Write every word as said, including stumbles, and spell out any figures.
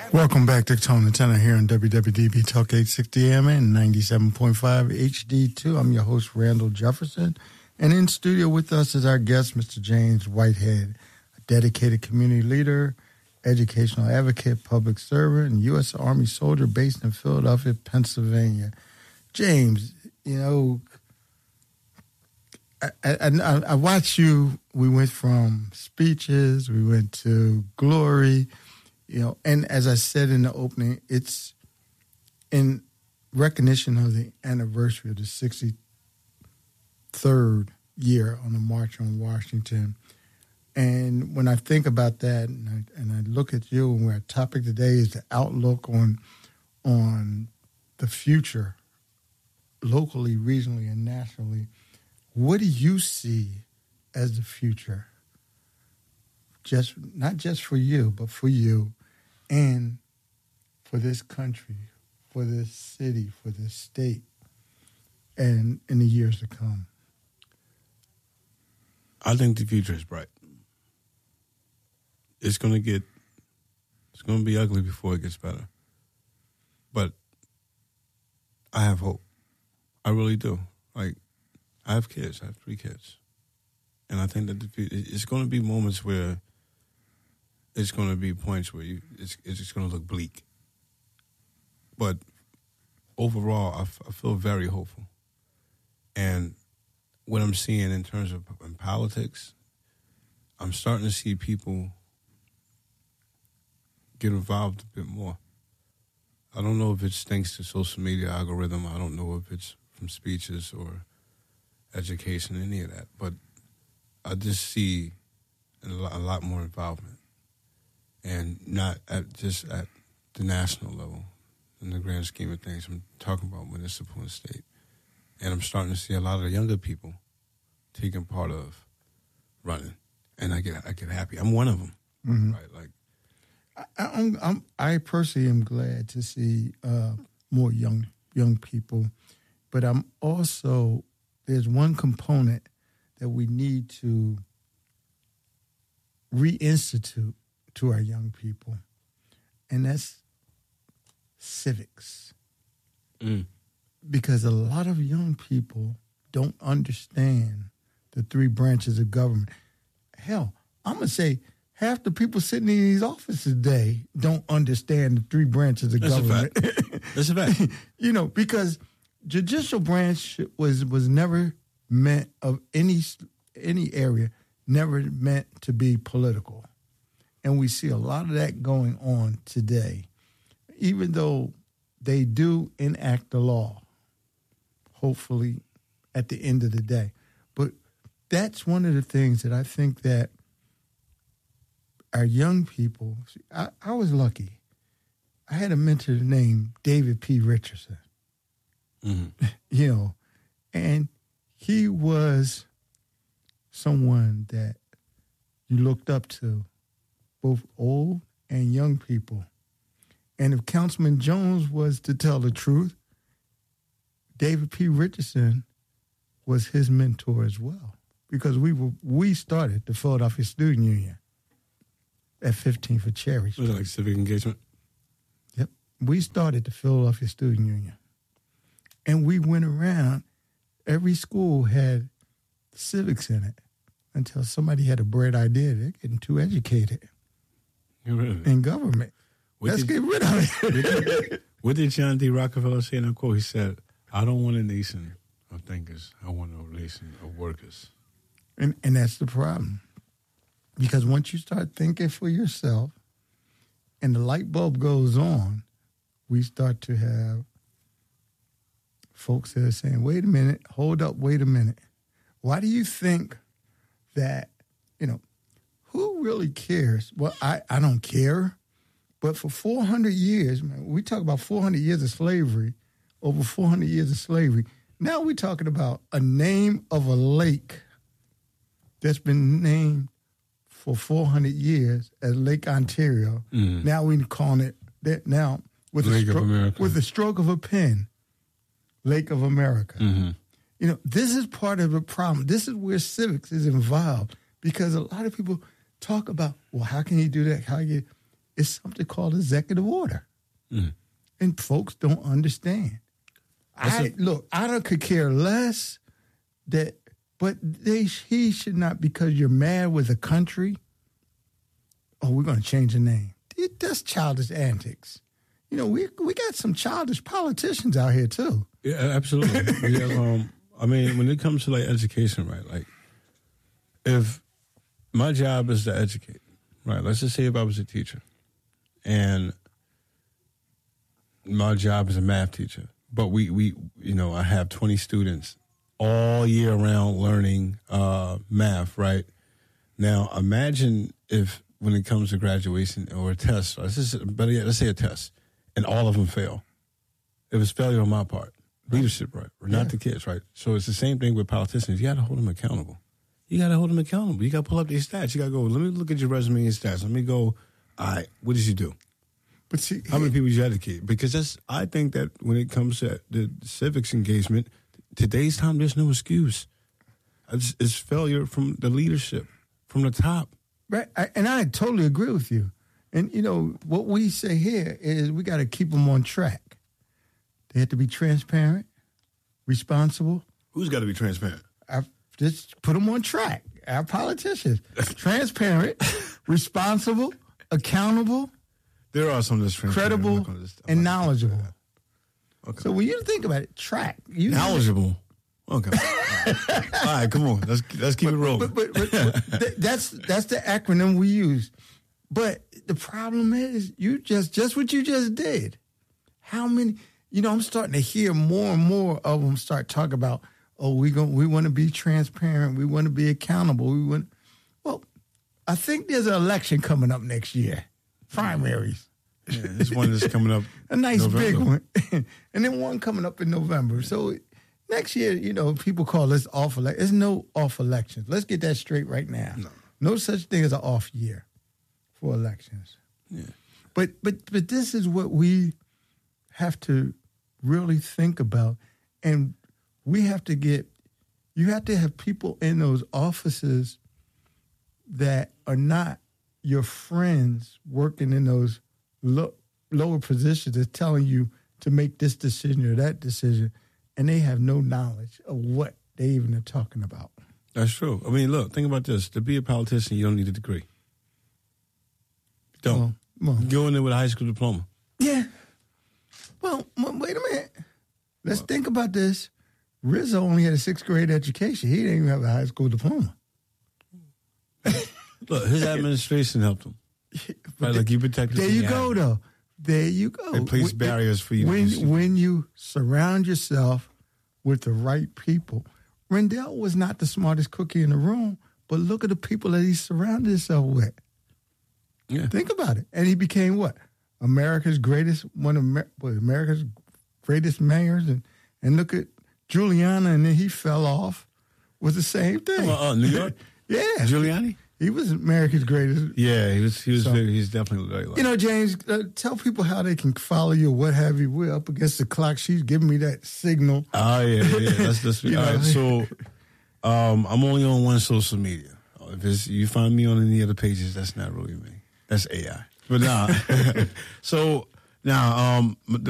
Welcome back to Tone and Tenor here on W W D B Talk eight sixty A M and ninety-seven point five H D two. I'm your host, Randall Jefferson. And in studio with us is our guest, Mister James Whitehead, a dedicated community leader, educational advocate, public servant, and U S Army soldier based in Philadelphia, Pennsylvania. James, you know, I, I, I watched you. We went from speeches, we went to glory. You know, and as I said in the opening, it's in recognition of the anniversary of the sixty-third year on the March on Washington. And when I think about that, and I, and I look at you, and our topic today is the outlook on on the future, locally, regionally, and nationally. What do you see as the future? Just not just for you, but for you. And for this country, for this city, for this state, and in the years to come? I think the future is bright. It's going to get, it's going to be ugly before it gets better. But I have hope. I really do. Like, I have kids. I have three kids. And I think that the future, it's going to be moments where it's going to be points where you, it's, it's just going to look bleak. But overall, I, f- I feel very hopeful. And what I'm seeing in terms of in politics, I'm starting to see people get involved a bit more. I don't know if it's thanks to social media algorithm. I don't know if it's from speeches or education, any of that. But I just see a lot, a lot more involvement. And not at just at the national level, in the grand scheme of things. I'm talking about municipal and state. And I'm starting to see a lot of the younger people taking part of running. And I get I get happy. I'm one of them. Mm-hmm. Right? Like, I, I'm, I'm, I personally am glad to see uh, more young young people. But I'm also, there's one component that we need to reinstitute to our young people, and that's civics. Mm. Because a lot of young people don't understand the three branches of government. Hell, I'm going to say half the people sitting in these offices today don't understand the three branches of That's government. A fact. That's a fact. You know, because judicial branch was was never meant of any any area, never meant to be political. And we see a lot of that going on today, even though they do enact the law, hopefully at the end of the day. But that's one of the things that I think that our young people, see, I, I was lucky. I had a mentor named David P. Richardson, mm-hmm. you know, and he was someone that you looked up to, both old and young people. And if Councilman Jones was to tell the truth, David P. Richardson was his mentor as well, because we were we started the Philadelphia Student Union at fifteenth for Cherry Street. Was it like civic engagement? Yep. We started the Philadelphia Student Union. And we went around, every school had civics in it until somebody had a bright idea. They're getting too educated. Really? In government. What Let's did, get rid of it. what, did, what did John D. Rockefeller say in that quote? He said, I don't want a nation of thinkers. I want a nation of workers. And and that's the problem. Because once you start thinking for yourself and the light bulb goes on, we start to have folks that are saying, wait a minute, hold up, wait a minute. Why do you think that, you know, who really cares? Well, I, I don't care. But for four hundred years, man, we talk about four hundred years of slavery, over four hundred years of slavery. Now we're talking about a name of a lake that's been named for four hundred years as Lake Ontario. Mm. Now we're calling it that now with Lake a, of America. with a stroke of a pen, Lake of America. Mm-hmm. You know, this is part of the problem. This is where civics is involved, because a lot of people talk about, well, how can you do that? How you is something called executive order. Mm. And folks don't understand. I a- Look, I don't could care less that, but they he should not, because you're mad with a country, oh, we're going to change the name. That's childish antics. You know, we we got some childish politicians out here, too. Yeah, absolutely. we have, um, I mean, when it comes to, like, education, right, like, if my job is to educate, right, let's just say if I was a teacher, and my job is a math teacher, but we, we you know, I have twenty students all year round learning uh, math, right? Now, imagine if when it comes to graduation or a test, let's just, better yet, let's say a test, and all of them fail. It was failure on my part. Right. Leadership, right? Or not yeah. the kids, right? So it's the same thing with politicians. You got to hold them accountable. You got to hold them accountable. You got to pull up their stats. You got to go, let me look at your resume and stats. Let me go, all right, what did you do? But see, how many people did you educate? Because that's, I think that when it comes to the civics engagement, today's time, there's no excuse. It's, it's failure from the leadership, from the top. Right, I, and I totally agree with you. And, you know, what we say here is we got to keep them on track. They have to be transparent, responsible. Who's got to be transparent? I, just put them on track. Our politicians. Transparent, responsible, accountable. There are some that's transparent. Credible, and knowledgeable. Okay. So when you think about it, track. You knowledgeable. Okay. All right. All right, come on. Let's let's keep but, it rolling. But, but, but, but th- that's that's the acronym we use. But the problem is, you just just what you just did. How many? You know, I'm starting to hear more and more of them start talking about, oh, we going we want to be transparent, we want to be accountable, we want. Well, I think there's an election coming up next year, primaries. Yeah, there's one that's coming up. A nice November. big one, and then one coming up in November. So next year, you know, people call this off election. There's no off elections. Let's get that straight right now. No, no such thing as an off year for elections. Yeah, but but but this is what we have to really think about, and we have to get. You have to have people in those offices that are not your friends working in those low, lower positions that's telling you to make this decision or that decision, and they have no knowledge of what they even are talking about. That's true. I mean, look, think about this. To be a politician, you don't need a degree. Don't. Well, well, Go in there with a high school diploma. Yeah. Well, wait a minute. Let's well, think about this. Rizzo only had a sixth grade education. He didn't even have a high school diploma. Look, his administration helped him. Right, like you protected. There you go, though. There you go. They place barriers for you. When to when you surround yourself with the right people. Rendell was not the smartest cookie in the room, but look at the people that he surrounded himself with. Yeah. Think about it. And he became what? America's greatest, one of Amer- what, America's greatest mayors. And, and look at Giuliani, and then he fell off. Was the same thing. Oh, uh, New York? Yeah. Giuliani? He was America's greatest. Yeah, he was. He was. So, very, he's definitely very. Lucky. You know, James, uh, tell people how they can follow you or what have you. We're up against the clock. She's giving me that signal. Oh yeah, yeah. That's that's. All right, so, um, I'm only on one social media. If it's, you find me on any other pages, that's not really me. That's A I. But now, nah. so now, um.